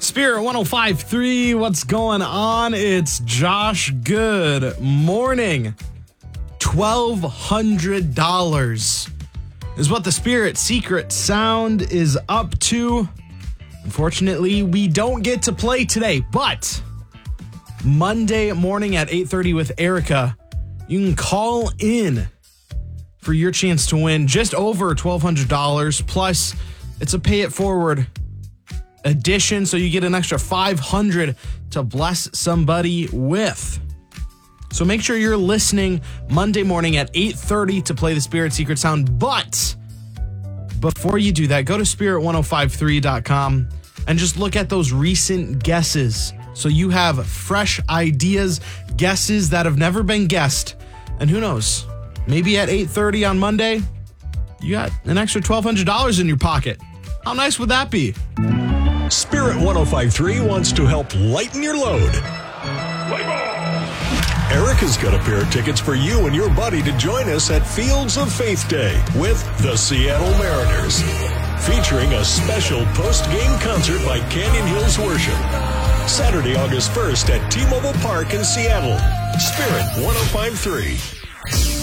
Spirit 105.3, what's going on? It's Josh. Good morning. $1,200 is what the Spirit Secret Sound is up to. Unfortunately, we don't get to play today, but Monday morning at 8:30 with Erica, you can call in for your chance to win just over $1,200. Plus, it's a pay it forward edition, so you get an extra $500 to bless somebody with. So make sure you're listening Monday morning at 8:30 to play the Spirit Secret Sound. But before you do that, go to spirit1053.com and just look at those recent guesses. So you have fresh ideas, guesses that have never been guessed. And who knows, maybe at 8:30 on Monday, you got an extra $1,200 in your pocket. How nice would that be? Spirit 105.3 wants to help lighten your load. Erica's got a pair of tickets for you and your buddy to join us at Fields of Faith Day with the Seattle Mariners, featuring a special post-game concert by Canyon Hills Worship. Saturday, August 1st at T-Mobile Park in Seattle. Spirit 105.3.